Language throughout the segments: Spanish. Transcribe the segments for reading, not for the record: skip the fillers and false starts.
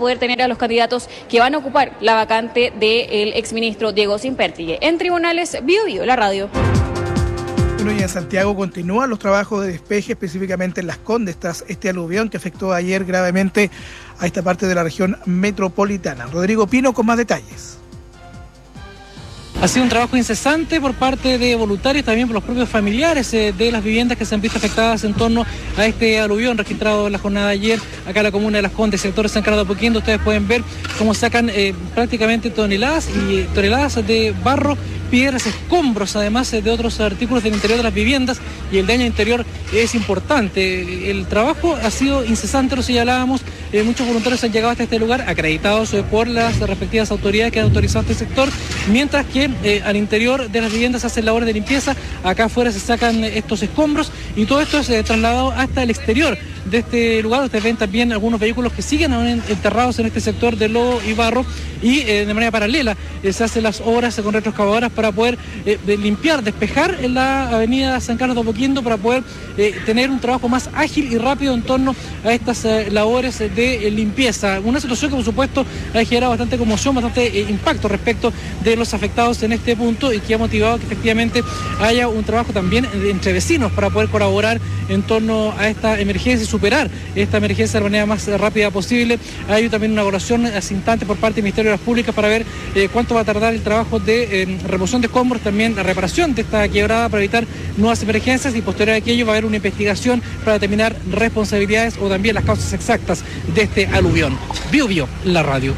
poder tener a los candidatos que van a ocupar la vacante del exministro Diego Sínpertigue. En Tribunales, Bio, la radio. Bueno, y en Santiago continúan los trabajos de despeje, específicamente en Las Condes, tras este aluvión que afectó ayer gravemente a esta parte de la región metropolitana. Rodrigo Pino con más detalles. Ha sido un trabajo incesante por parte de voluntarios, también por los propios familiares de las viviendas que se han visto afectadas en torno a este aluvión registrado en la jornada de ayer, acá en la comuna de Las Condes, sector de San Carlos de Apoquindo. Ustedes pueden ver cómo sacan prácticamente toneladas y toneladas de barro, piedras, escombros, además de otros artículos del interior de las viviendas, y el daño interior es importante. El trabajo ha sido incesante, lo señalábamos. Muchos voluntarios han llegado hasta este lugar acreditados por las respectivas autoridades que han autorizado este sector, mientras que al interior de las viviendas se hacen labores de limpieza. Acá afuera se sacan estos escombros y todo esto es trasladado hasta el exterior de este lugar. Ustedes ven también algunos vehículos que siguen aún enterrados en este sector de lodo y barro, y de manera paralela se hacen las obras con retroexcavadoras para poder limpiar, despejar en la avenida San Carlos de Apoquindo, para poder tener un trabajo más ágil y rápido en torno a estas labores de limpieza. Una situación que por supuesto ha generado bastante conmoción, bastante impacto respecto de los afectados en este punto, y que ha motivado que efectivamente haya un trabajo también entre vecinos para poder colaborar en torno a esta emergencia y superar esta emergencia de la manera más rápida posible. Hay también una evaluación hace instantes por parte del Ministerio de las Públicas para ver cuánto va a tardar el trabajo de remoción de escombros, también la reparación de esta quebrada para evitar nuevas emergencias, y posterior a aquello va a haber una investigación para determinar responsabilidades o también las causas exactas de este aluvión. Bio, la radio.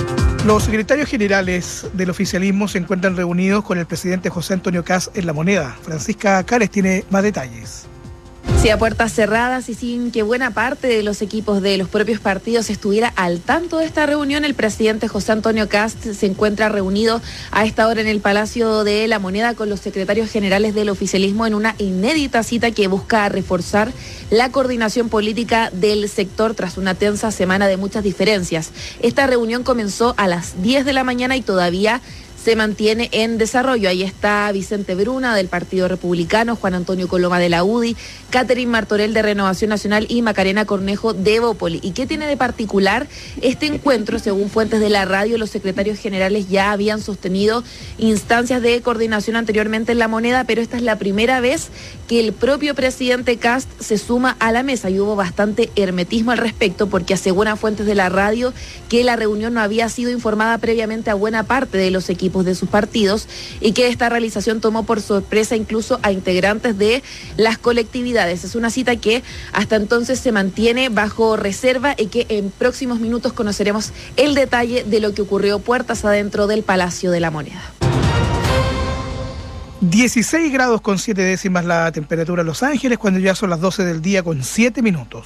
Los secretarios generales del oficialismo se encuentran reunidos con el presidente José Antonio Kast en La Moneda. Francisca Cárez tiene más detalles. Sí, a puertas cerradas y sin que buena parte de los equipos de los propios partidos estuviera al tanto de esta reunión, el presidente José Antonio Kast se encuentra reunido a esta hora en el Palacio de La Moneda con los secretarios generales del oficialismo en una inédita cita que busca reforzar la coordinación política del sector tras una tensa semana de muchas diferencias. Esta reunión comenzó a las 10 de la mañana y todavía se mantiene en desarrollo. Ahí está Vicente Bruna del Partido Republicano, Juan Antonio Coloma de la UDI, Catherine Martorell de Renovación Nacional y Macarena Cornejo de Evópoli. ¿Y qué tiene de particular este encuentro? Según fuentes de la radio, los secretarios generales ya habían sostenido instancias de coordinación anteriormente en La Moneda, pero esta es la primera vez que el propio presidente Kast se suma a la mesa, y hubo bastante hermetismo al respecto, porque aseguran fuentes de la radio que la reunión no había sido informada previamente a buena parte de los equipos de sus partidos, y que esta realización tomó por sorpresa incluso a integrantes de las colectividades. Es una cita que hasta entonces se mantiene bajo reserva y que en próximos minutos conoceremos el detalle de lo que ocurrió puertas adentro del Palacio de la Moneda. 16 grados con 7 décimas la temperatura en Los Ángeles, cuando ya son las 12 del día con 7 minutos.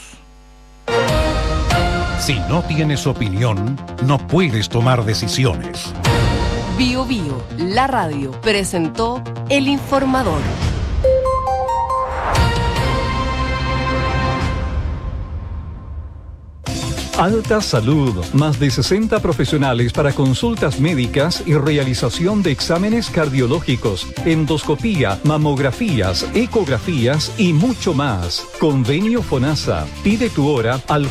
Si no tienes opinión, no puedes tomar decisiones. Bio, la radio, presentó El Informador. Alta Salud, más de 60 profesionales para consultas médicas y realización de exámenes cardiológicos, endoscopía, mamografías, ecografías y mucho más. Convenio FONASA. Pide tu hora al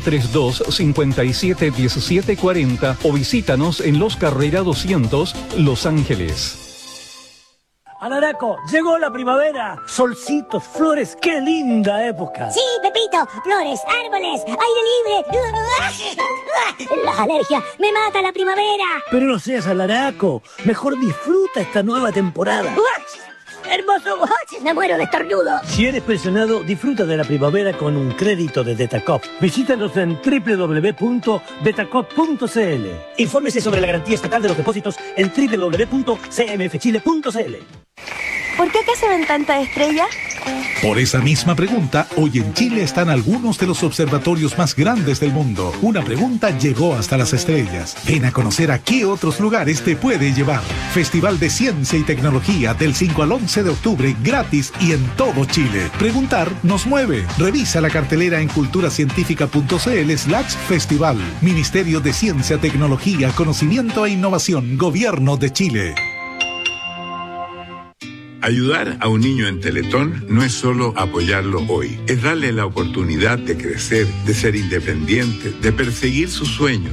432-571740 o visítanos en Los Carrera 200, Los Ángeles. Alaraco, llegó la primavera. Solcitos, flores, qué linda época. Sí, Pepito, flores, árboles, aire libre. Las alergias, me mata la primavera. Pero no seas alaraco, mejor disfruta esta nueva temporada. ¡Hermoso! Me muero de estornudo. Si eres pensionado, disfruta de la primavera con un crédito de Detacop. Visítanos en www.detacop.cl. Infórmese sobre la garantía estatal de los depósitos en www.cmfchile.cl. ¿Por qué acá se ven tantas estrellas? Por esa misma pregunta, hoy en Chile están algunos de los observatorios más grandes del mundo. Una pregunta llegó hasta las estrellas. Ven a conocer a qué otros lugares te puede llevar. Festival de Ciencia y Tecnología del 5 al 11 de octubre, gratis y en todo Chile. Preguntar nos mueve. Revisa la cartelera en culturacientífica.cl/festival. Ministerio de Ciencia, Tecnología, Conocimiento e Innovación, Gobierno de Chile. Ayudar a un niño en Teletón no es solo apoyarlo hoy, es darle la oportunidad de crecer, de ser independiente, de perseguir sus sueños.